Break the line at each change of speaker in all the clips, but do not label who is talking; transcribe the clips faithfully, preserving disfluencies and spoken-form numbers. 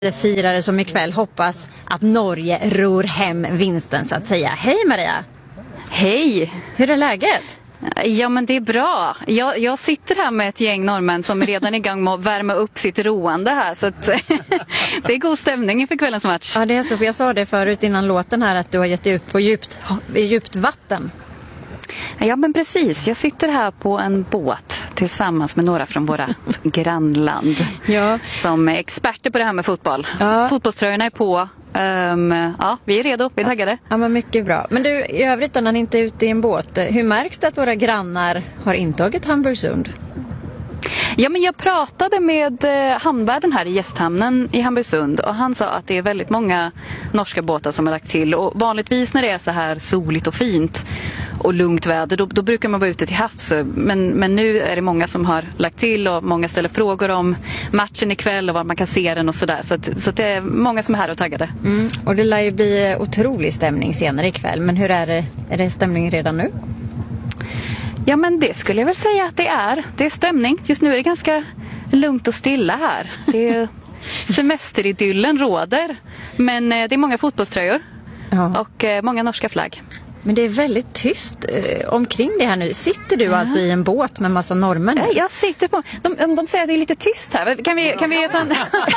Det firare som ikväll hoppas att Norge ror hem vinsten så att säga. Hej Maria!
Hej!
Hur är läget?
Ja men det är bra. Jag, jag sitter här med ett gäng norrmän som redan är igång med att värma upp sitt roande här. Så att det är god stämning inför kvällens match.
Ja det är så, för jag sa det förut innan låten här att du har gett dig ut på djupt, djupt vatten.
Ja men precis, jag sitter här på en båt tillsammans med några från våra grannland.
Ja.
Som är experter på det här med fotboll.
Ja.
Fotbollströjorna är på. Um, ja, vi är redo, vi är taggade.
Ja men mycket bra. Men du, i övrigt när ni inte är ute i en båt, hur märks det att våra grannar har intagit Hamburgsund?
Ja men jag pratade med eh, hamnvärden här i gästhamnen i Hamburgsund och han sa att det är väldigt många norska båtar som har lagt till, och vanligtvis när det är så här soligt och fint och lugnt väder då, då brukar man vara ute till havs, men, men nu är det många som har lagt till och många ställer frågor om matchen ikväll och var man kan se den och sådär, så, att, så att det är många som är här och taggade.
Mm, och det lär ju bli otrolig stämning senare ikväll, men hur är det, är det stämning redan nu?
Ja men det skulle jag väl säga att det är. Det är stämning. Just nu är det ganska lugnt och stilla här. Det är semesteridyllen råder. Men det är många fotbollströjor. Ja. Och många norska flagg.
Men det är väldigt tyst eh, omkring det här nu. Sitter du ja. alltså i en båt med massa norrmän?
Ja, jag sitter på... De, de säger att det är lite tyst här. Kan vi... Kan vi, sån...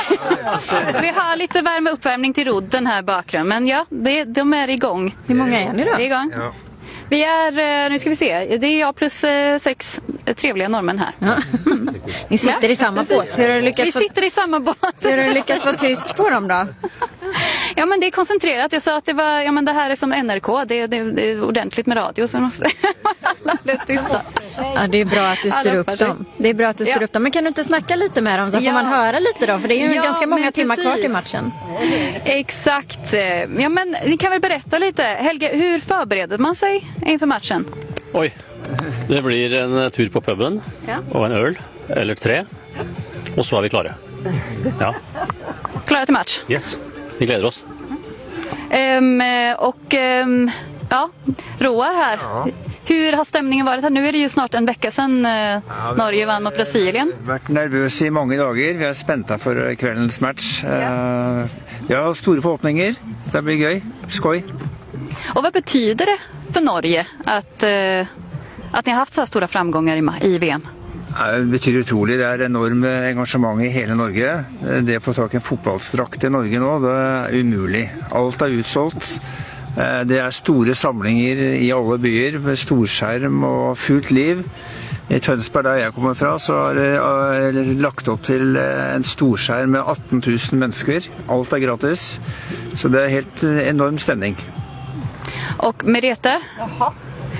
vi har lite värme uppvärmning till rodden här bakgrund. Men ja, det, de är igång.
Hur många är ni då?
Det är igång. Ja. Vi är, nu ska vi se, det är jag plus eh, sex trevliga norrmän här. Ja.
Mm. Ni sitter ja, i samma precis. båt. Hur har du lyckats
vi få... sitter i samma båt.
Hur har du lyckats vara tyst på dem då?
Ja men det är koncentrerat. Jag sa att det var, ja men det här är som N R K, det, det, det är ordentligt med radio så måste alla bli tysta.
Ja det är bra att du styr upp dem. Det är bra att du styr ja. upp dem. Men kan du inte snacka lite med dem så får ja. man höra lite då? För det är ju ja, ganska många timmar kvar till matchen.
Exakt. Ja men ni kan väl berätta lite. Helge, hur förbereder man sig inför matchen?
Oj, det blir en tur på puben ja. och en öl eller tre. Och så är vi klara. Ja.
Klara till match?
Yes, vi gläder oss.
Um, och um, ja, Roar här. Ja. Hur har stämningen varit här? Nu är det ju snart en vecka sedan eh, ja, Norge vann mot Brasilien.
Vi har varit nervösa i många dagar. Vi har spänta för kvällens match. Ja. Uh, vi har stora förhoppningar. Det blir gøy. Skoj.
Och vad betyder det för Norge att, uh, att ni har haft så här stora framgångar i, i V M?
Ja, det betyder otroligt. Det är enormt engagemang i hela Norge. Det att få tag i en fotbollsdrakt i Norge nu, det är umuligt. Allt är utsålt. Det är stora samlingar i alla byer med storskärm och fullt liv. I Tønsberg där jag kommer ifrån så har det lagt upp till en storskärm med arton tusen människor. Allt är gratis. Så det är helt enorm stämning.
Och Merete,